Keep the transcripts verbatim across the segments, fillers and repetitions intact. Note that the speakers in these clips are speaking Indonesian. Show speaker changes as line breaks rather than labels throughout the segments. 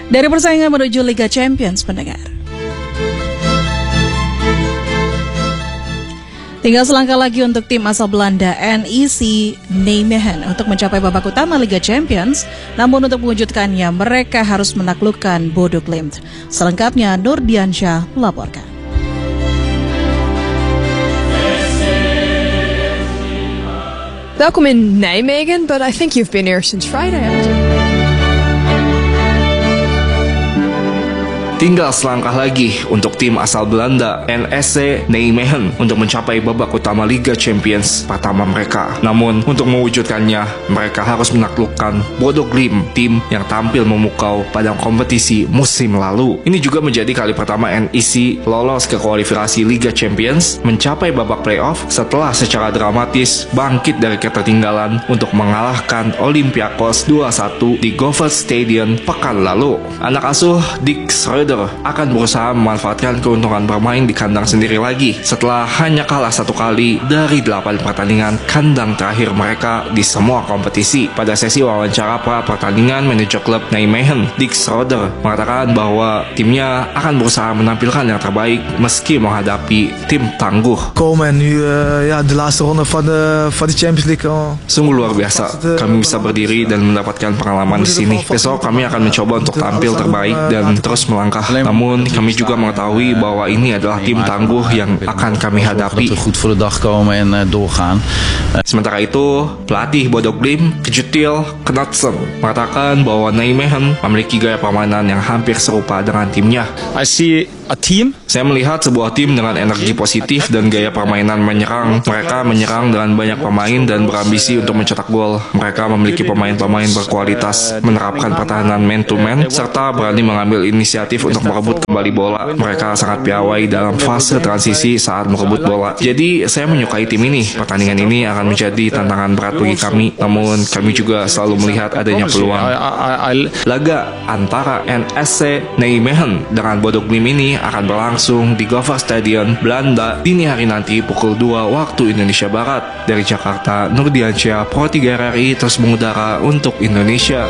Dari persaingan menuju Liga Champions, pendengar. Tinggal selangkah lagi untuk tim asal Belanda N E C Nijmegen untuk mencapai babak utama Liga Champions. Namun untuk mewujudkannya mereka harus menaklukkan Bodo Glimt. Selengkapnya Nur Diansyah melaporkan.
Welkom in Nijmegen, but I think you've been here since Friday, haven't you?
Tinggal selangkah lagi untuk tim asal Belanda N E C Nijmegen untuk mencapai babak utama Liga Champions pertama mereka. Namun untuk mewujudkannya mereka harus menaklukkan Bodo Glimt, tim yang tampil memukau pada kompetisi musim lalu. Ini juga menjadi kali pertama N E C lolos ke kualifikasi Liga Champions, mencapai babak playoff setelah secara dramatis bangkit dari ketertinggalan untuk mengalahkan Olympiakos dua satu di Govel Stadion pekan lalu. Anak asuh Dick Schreuder akan berusaha memanfaatkan keuntungan bermain di kandang sendiri lagi setelah hanya kalah satu kali dari delapan pertandingan kandang terakhir mereka di semua kompetisi. Pada sesi wawancara pra pertandingan, manajer klub Nijmegen Dick Schreuder mengatakan bahwa timnya akan berusaha menampilkan yang terbaik meski menghadapi tim tangguh.
Komen nu uh, ja de laatste ronde van de van de Champions League. Oh.
Sungguh luar biasa kami bisa berdiri dan mendapatkan pengalaman di sini. Besok kami akan mencoba untuk tampil terbaik dan terus melangkah. Namun kami juga mengetahui bahwa ini adalah tim tangguh yang akan kami hadapi. Sementara itu, pelatih Bodo Glimt Kjetil Knutsen mengatakan bahwa Nijmegen memiliki gaya permainan yang hampir serupa dengan timnya.
I see a team.
Saya melihat sebuah tim dengan energi positif dan gaya permainan menyerang. Mereka menyerang dengan banyak pemain dan berambisi untuk mencetak gol. Mereka memiliki pemain-pemain berkualitas, menerapkan pertahanan man-to-man, serta berani mengambil inisiatif untuk merebut kembali bola. Mereka sangat piawai dalam fase transisi saat merebut bola. Jadi saya menyukai tim ini. Pertandingan ini akan menjadi tantangan berat bagi kami. Namun kami juga selalu melihat adanya peluang. Laga antara N E C Nijmegen dengan Bodo Glimt ini akan berlangsung di Govel Stadion, Belanda dini hari nanti pukul dua waktu Indonesia Barat. Dari Jakarta, Nur Diansyah, Pro tiga R R I terus mengudara untuk Indonesia.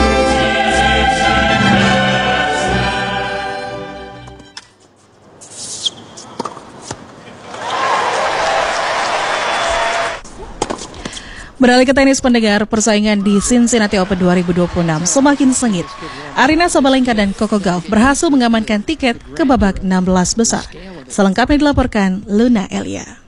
Beralih ke tenis, pendengar, persaingan di Cincinnati Open dua ribu dua puluh enam semakin sengit. Aryna Sabalenka dan Coco Gauff berhasil mengamankan tiket ke babak enam belas besar. Selengkapnya dilaporkan Luna Elia.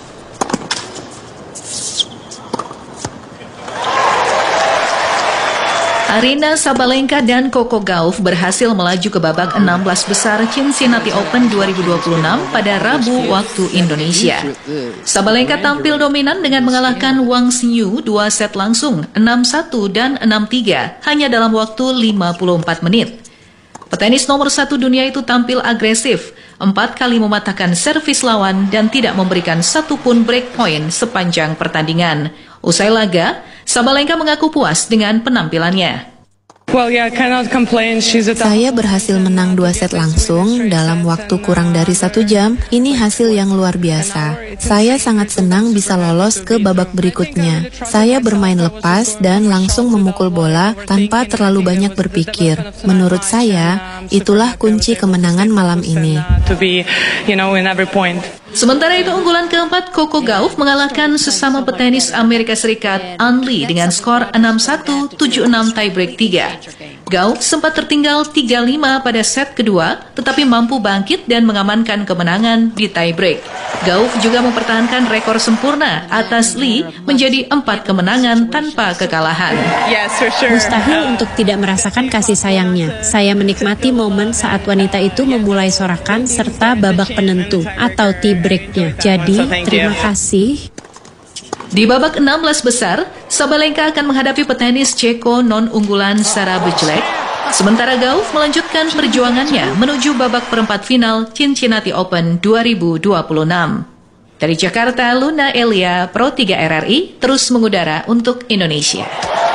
Aryna Sabalenka dan Coco Gauff berhasil melaju ke babak enam belas besar Cincinnati Open dua ribu dua puluh enam pada Rabu waktu Indonesia. Sabalenka tampil dominan dengan mengalahkan Wang Xinyu dua set langsung, enam satu dan enam tiga, hanya dalam waktu lima puluh empat menit. Petenis nomor satu dunia itu tampil agresif, empat kali mematahkan servis lawan dan tidak memberikan satupun break point sepanjang pertandingan. Usai laga, Sabalenka mengaku puas dengan penampilannya.
Well, yeah, cannot complain. She's a...
Saya berhasil menang dua set langsung dalam waktu kurang dari satu jam. Ini hasil yang luar biasa. Saya sangat senang bisa lolos ke babak berikutnya. Saya bermain lepas dan langsung memukul bola tanpa terlalu banyak berpikir. Menurut saya, itulah kunci kemenangan malam ini.
To be, you know, in every point.
Sementara itu, unggulan keempat Coco Gauff mengalahkan sesama petenis Amerika Serikat An Lee dengan skor enam satu, tujuh enam tiebreak tiga. Gauff sempat tertinggal tiga lima pada set kedua, tetapi mampu bangkit dan mengamankan kemenangan di tiebreak. Gauff juga mempertahankan rekor sempurna atas Lee menjadi empat kemenangan tanpa kekalahan.
Yes, for sure.
Mustahil untuk tidak merasakan kasih sayangnya. Saya menikmati momen saat wanita itu memulai sorakan serta babak penentu atau tiebreaknya. Jadi, terima kasih.
Di babak enam belas besar, Sabalenka akan menghadapi petenis Ceko non-unggulan Sara Bejlek. Sementara Gauff melanjutkan perjuangannya menuju babak perempat final Cincinnati Open dua ribu dua puluh enam. Dari Jakarta, Luna Elia, Pro tiga R R I, terus mengudara untuk Indonesia.